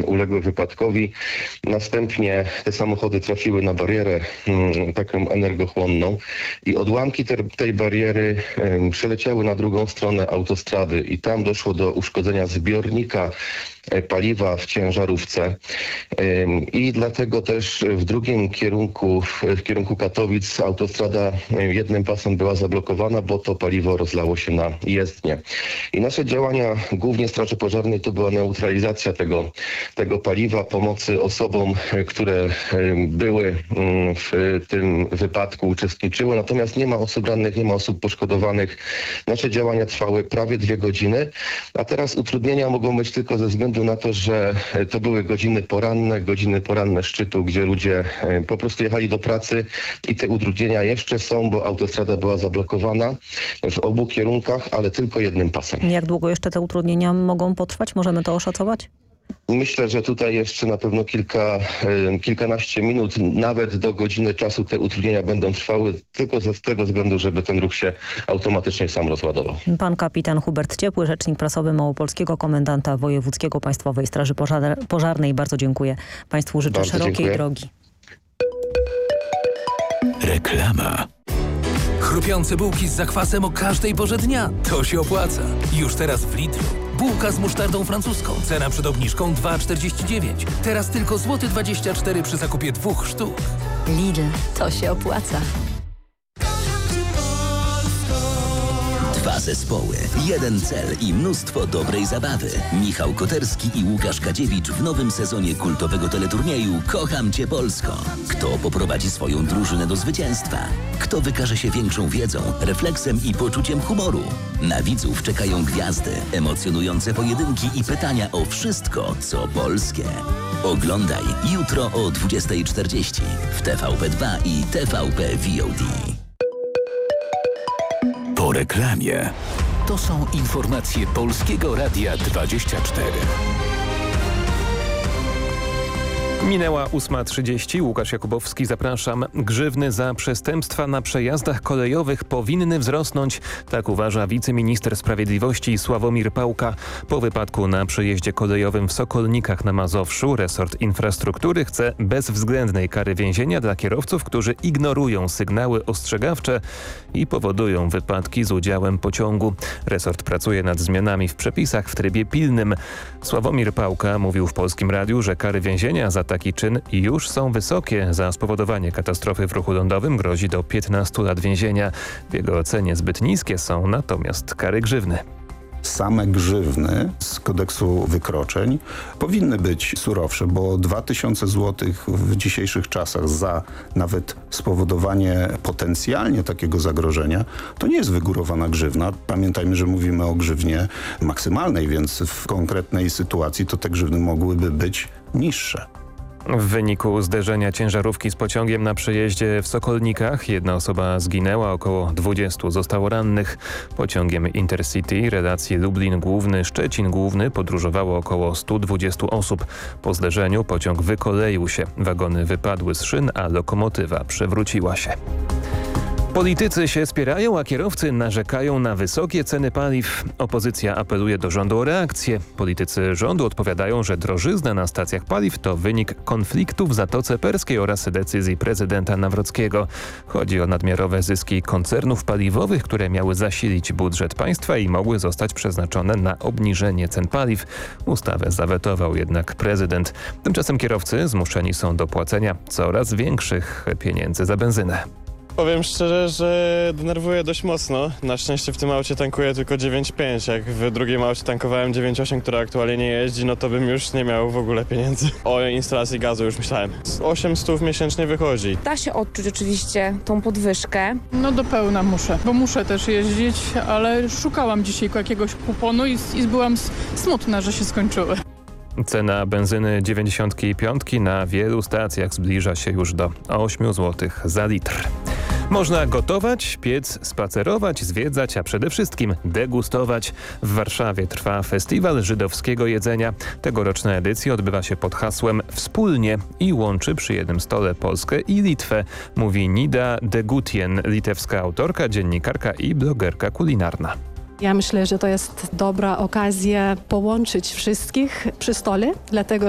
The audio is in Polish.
uległy wypadkowi. Następnie te samochody trafiły na barierę taką energochłonną i odłamki tej bariery przeleciały na drugą stronę autostrady i tam doszło do uszkodzenia zbiornika paliwa w ciężarówce i dlatego też w drugim kierunku, w kierunku Katowic autostrada jednym pasem była zablokowana, bo to paliwo rozlało się na jezdnię. I nasze działania, głównie Straży Pożarnej, to była neutralizacja tego paliwa, pomocy osobom, które były w tym wypadku, uczestniczyły. Natomiast nie ma osób rannych, nie ma osób poszkodowanych. Nasze działania trwały prawie 2 godziny, a teraz utrudnienia mogą być tylko ze względu na to, że to były godziny poranne szczytu, gdzie ludzie po prostu jechali do pracy i te utrudnienia jeszcze są, bo autostrada była zablokowana w obu kierunkach, ale tylko jednym pasem. Jak długo jeszcze te utrudnienia mogą potrwać? Możemy to oszacować? Myślę, że tutaj jeszcze na pewno kilkanaście minut, nawet do godziny czasu te utrudnienia będą trwały, tylko z tego względu, żeby ten ruch się automatycznie sam rozładował. Pan kapitan Hubert Ciepły, rzecznik prasowy małopolskiego komendanta wojewódzkiego Państwowej Straży Pożarnej. Bardzo dziękuję Państwu, życzę szerokiej drogi. Reklama. Chrupiące bułki z zakwasem o każdej porze dnia. To się opłaca. Już teraz w Lidlu. Bułka z musztardą francuską. Cena przed obniżką 2,49. Teraz tylko złoty 24 przy zakupie 2 sztuk. Lidl. To się opłaca. 2 zespoły, 1 cel i mnóstwo dobrej zabawy. Michał Koterski i Łukasz Kadziewicz w nowym sezonie kultowego teleturnieju Kocham Cię Polsko. Kto poprowadzi swoją drużynę do zwycięstwa? Kto wykaże się większą wiedzą, refleksem i poczuciem humoru? Na widzów czekają gwiazdy, emocjonujące pojedynki i pytania o wszystko, co polskie. Oglądaj jutro o 20:40 w TVP2 i TVP VOD. Po reklamie. To są informacje Polskiego Radia 24. Minęła 8:30. Łukasz Jakubowski, zapraszam. Grzywny za przestępstwa na przejazdach kolejowych powinny wzrosnąć. Tak uważa wiceminister sprawiedliwości Sławomir Pałka. Po wypadku na przejeździe kolejowym w Sokolnikach na Mazowszu resort infrastruktury chce bezwzględnej kary więzienia dla kierowców, którzy ignorują sygnały ostrzegawcze i powodują wypadki z udziałem pociągu. Resort pracuje nad zmianami w przepisach w trybie pilnym. Sławomir Pałka mówił w Polskim Radiu, że kary więzienia za taki czyn już są wysokie. Za spowodowanie katastrofy w ruchu lądowym grozi do 15 lat więzienia. W jego ocenie zbyt niskie są natomiast kary grzywny. Same grzywny z kodeksu wykroczeń powinny być surowsze, bo 2000 zł w dzisiejszych czasach za nawet spowodowanie potencjalnie takiego zagrożenia to nie jest wygórowana grzywna. Pamiętajmy, że mówimy o grzywnie maksymalnej, więc w konkretnej sytuacji to te grzywny mogłyby być niższe. W wyniku zderzenia ciężarówki z pociągiem na przejeździe w Sokolnikach 1 osoba zginęła, około 20 zostało rannych. Pociągiem Intercity relacji Lublin Główny, Szczecin Główny podróżowało około 120 osób. Po zderzeniu pociąg wykoleił się. Wagony wypadły z szyn, a lokomotywa przewróciła się. Politycy się spierają, a kierowcy narzekają na wysokie ceny paliw. Opozycja apeluje do rządu o reakcję. Politycy rządu odpowiadają, że drożyzna na stacjach paliw to wynik konfliktu w Zatoce Perskiej oraz decyzji prezydenta Nawrockiego. Chodzi o nadmiarowe zyski koncernów paliwowych, które miały zasilić budżet państwa i mogły zostać przeznaczone na obniżenie cen paliw. Ustawę zawetował jednak prezydent. Tymczasem kierowcy zmuszeni są do płacenia coraz większych pieniędzy za benzynę. Powiem szczerze, że denerwuje dość mocno. Na szczęście w tym aucie tankuję tylko 9,5. Jak w drugim aucie tankowałem 9,8, która aktualnie nie jeździ, no to bym już nie miał w ogóle pieniędzy. O instalacji gazu już myślałem. 800 miesięcznie wychodzi. Da się odczuć oczywiście tą podwyżkę. No do pełna muszę, bo muszę też jeździć, ale szukałam dzisiaj jakiegoś kuponu i byłam smutna, że się skończyły. Cena benzyny 95 na wielu stacjach zbliża się już do 8 zł za litr. Można gotować, piec, spacerować, zwiedzać, a przede wszystkim degustować. W Warszawie trwa festiwal żydowskiego jedzenia. Tegoroczna edycja odbywa się pod hasłem Wspólnie i łączy przy jednym stole Polskę i Litwę, mówi Nida Degutien, litewska autorka, dziennikarka i blogerka kulinarna. Ja myślę, że to jest dobra okazja połączyć wszystkich przy stole, dlatego